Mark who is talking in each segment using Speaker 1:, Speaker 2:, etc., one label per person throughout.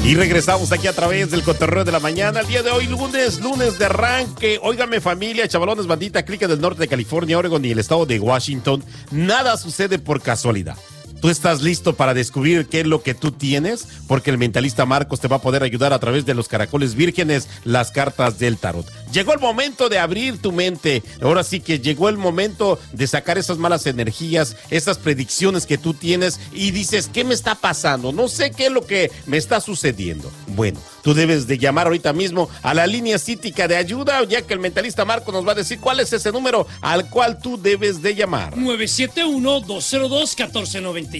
Speaker 1: Y regresamos aquí a través del Cotorreo de la Mañana. El día de hoy, lunes de arranque. Óigame, familia, chavalones, bandita, clica del norte de California, Oregon y el estado de Washington. Nada sucede por casualidad. ¿Tú estás listo para descubrir qué es lo que tú tienes? Porque el mentalista Marcos te va a poder ayudar a través de los caracoles vírgenes, las cartas del tarot. Llegó el momento de abrir tu mente. Ahora sí que llegó el momento de sacar esas malas energías, esas predicciones que tú tienes y dices, ¿qué me está pasando? No sé qué es lo que me está sucediendo. Bueno, tú debes de llamar ahorita mismo a la línea cítica de ayuda, ya que el mentalista Marcos nos va a decir cuál es ese número al cual tú debes de llamar.
Speaker 2: 971-202-1496.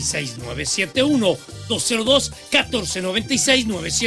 Speaker 2: 971-202-1496.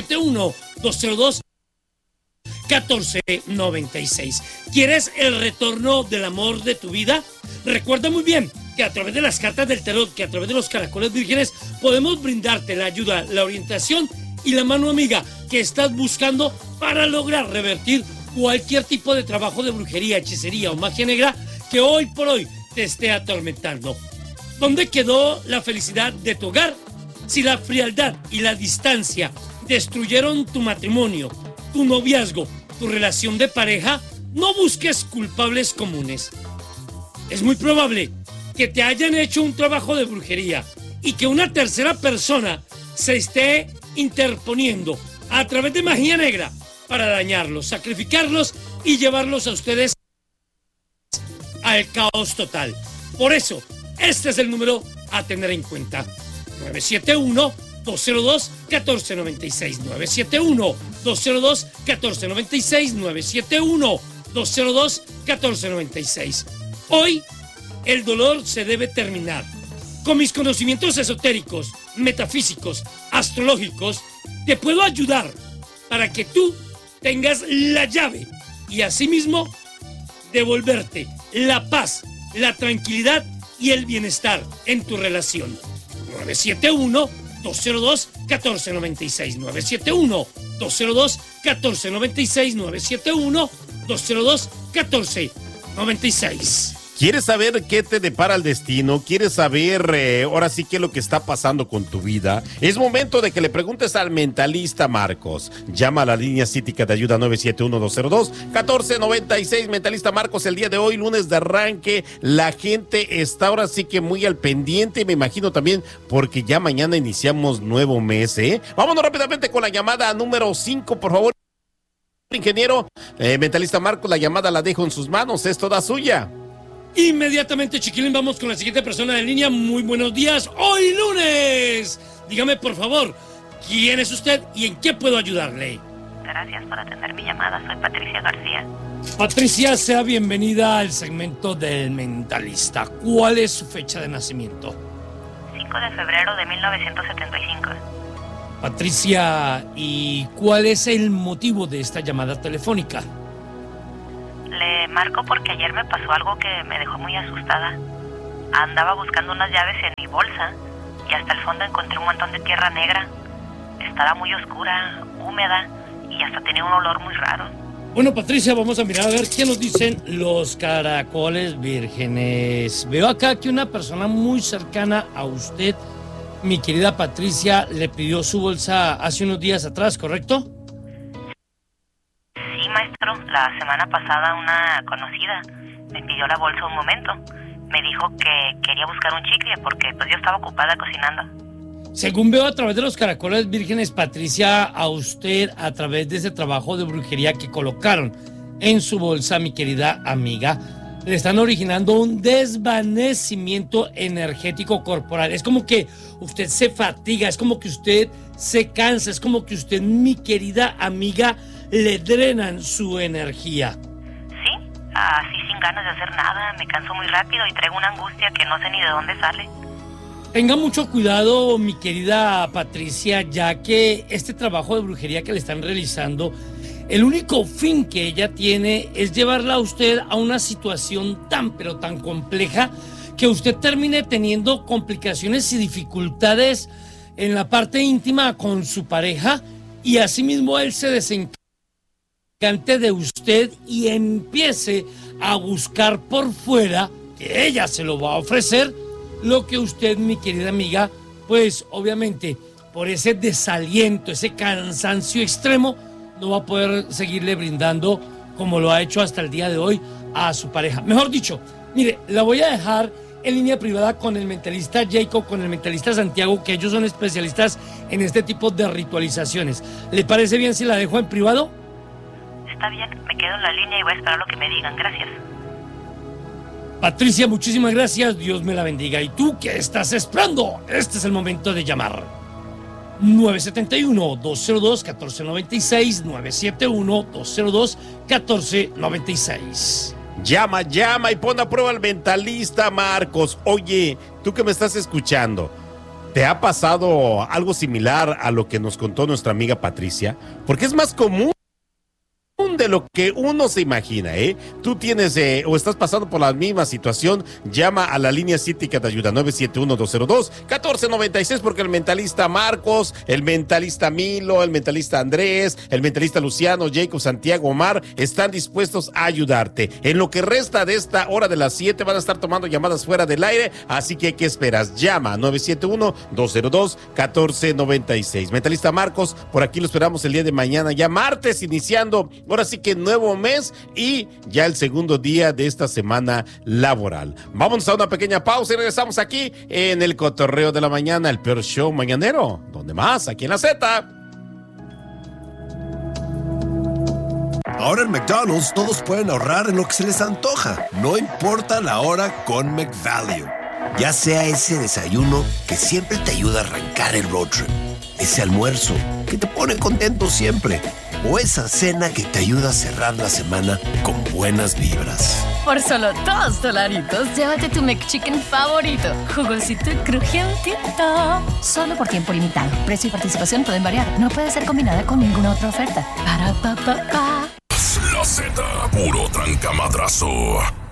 Speaker 2: 971-202-1496. ¿Quieres el retorno del amor de tu vida? Recuerda muy bien que a través de las cartas del tarot, que a través de los caracoles vírgenes, podemos brindarte la ayuda, la orientación y la mano amiga que estás buscando para lograr revertir cualquier tipo de trabajo de brujería, hechicería o magia negra que hoy por hoy te esté atormentando. ¿Dónde quedó la felicidad de tu hogar? Si la frialdad y la distancia destruyeron tu matrimonio, tu noviazgo, tu relación de pareja, no busques culpables comunes. Es muy probable que te hayan hecho un trabajo de brujería y que una tercera persona se esté interponiendo a través de magia negra para dañarlos, sacrificarlos y llevarlos a ustedes al caos total. Por eso, este es el número a tener en cuenta. 971-202-1496. 971-202-1496. 971-202-1496. Hoy, el dolor se debe terminar. Con mis conocimientos esotéricos, metafísicos, astrológicos, te puedo ayudar para que tú tengas la llave y asimismo devolverte la paz, la tranquilidad y el bienestar en tu relación. 971-202-1496. 971-202-1496. 971-202-1496.
Speaker 1: ¿Quieres saber qué te depara el destino? ¿Quieres saber ahora sí qué es lo que está pasando con tu vida? Es momento de que le preguntes al mentalista Marcos. Llama a la línea cítica de ayuda 971-202-1496. Mentalista Marcos, el día de hoy, lunes de arranque, la gente está ahora sí que muy al pendiente, me imagino también porque ya mañana iniciamos nuevo mes, ¿eh? Vámonos rápidamente con la llamada número 5, por favor. Ingeniero, mentalista Marcos, la llamada la dejo en sus manos, es toda suya.
Speaker 2: Inmediatamente, chiquilín, vamos con la siguiente persona en línea. Muy buenos días, hoy lunes. Dígame, por favor, ¿quién es usted y en qué puedo ayudarle?
Speaker 3: Gracias por atender mi llamada, soy Patricia García.
Speaker 2: Patricia, sea bienvenida al segmento del mentalista. ¿Cuál es su fecha de nacimiento?
Speaker 3: 5 de febrero de 1975.
Speaker 2: Patricia, ¿y cuál es el motivo de esta llamada telefónica?
Speaker 3: Le marco porque ayer me pasó algo que me dejó muy asustada. Andaba buscando unas llaves en mi bolsa y hasta el fondo encontré un montón de tierra negra. Estaba muy oscura, húmeda y hasta tenía un olor muy raro.
Speaker 2: Bueno, Patricia, vamos a mirar a ver qué nos dicen los caracoles vírgenes. Veo acá que una persona muy cercana a usted, mi querida Patricia, le pidió su bolsa hace unos días atrás, ¿correcto?
Speaker 3: Sí, maestro, la semana pasada una conocida me pidió la bolsa un momento. Me dijo que quería buscar un chicle porque pues yo estaba ocupada cocinando.
Speaker 2: Según veo a través de los caracoles vírgenes, Patricia, a usted, a través de ese trabajo de brujería que colocaron en su bolsa, mi querida amiga, le están originando un desvanecimiento energético corporal. Es como que usted se fatiga, es como que usted se cansa, es como que usted, mi querida amiga, le drenan su energía.
Speaker 3: Sí, así sin ganas de hacer nada, me canso muy rápido y traigo una angustia que no sé ni de dónde sale.
Speaker 2: Tenga mucho cuidado, mi querida Patricia, ya que este trabajo de brujería que le están realizando, el único fin que ella tiene es llevarla a usted a una situación tan pero tan compleja que usted termine teniendo complicaciones y dificultades en la parte íntima con su pareja y asimismo él se desencante de usted y empiece a buscar por fuera, que ella se lo va a ofrecer, lo que usted, mi querida amiga, pues obviamente por ese desaliento, ese cansancio extremo, no va a poder seguirle brindando como lo ha hecho hasta el día de hoy a su pareja. Mejor dicho, mire, la voy a dejar en línea privada con el mentalista Jacob, con el mentalista Santiago, que ellos son especialistas en este tipo de ritualizaciones. ¿Le parece bien si la dejo en privado?
Speaker 3: Está bien, me quedo en la línea y voy a esperar lo que me digan. Gracias.
Speaker 2: Patricia, muchísimas gracias. Dios me la bendiga. ¿Y tú qué estás esperando? Este es el momento de llamar. 971-202-1496, 971-202-1496.
Speaker 1: Llama y pon a prueba al mentalista Marcos. Oye, tú que me estás escuchando, ¿te ha pasado algo similar a lo que nos contó nuestra amiga Patricia? Porque es más común de lo que uno se imagina, ¿eh? Tú tienes o estás pasando por la misma situación, llama a la línea City que te ayuda, 971-202-1496, porque el mentalista Marcos, el mentalista Milo, el mentalista Andrés, el mentalista Luciano, Jacob, Santiago, Omar, están dispuestos a ayudarte. En lo que resta de esta hora de las 7 van a estar tomando llamadas fuera del aire, así que ¿qué esperas? Llama a 971-202-1496. Mentalista Marcos, por aquí lo esperamos el día de mañana, ya martes, iniciando ahora sí que nuevo mes y ya el segundo día de esta semana laboral. Vámonos a una pequeña pausa y regresamos aquí en el Cotorreo de la Mañana, el peor show mañanero. ¿Dónde más? Aquí en la Z.
Speaker 4: Ahora en McDonald's todos pueden ahorrar en lo que se les antoja, no importa la hora con McValue. Ya sea ese desayuno que siempre te ayuda a arrancar el road trip, ese almuerzo que te pone contento siempre, o esa cena que te ayuda a cerrar la semana con buenas vibras.
Speaker 5: Por solo $2, llévate tu McChicken favorito. Jugosito y crujientito. Solo por tiempo limitado. Precio y participación pueden variar. No puede ser combinada con ninguna otra oferta. Para pa.
Speaker 6: La Z, puro trancamadrazo.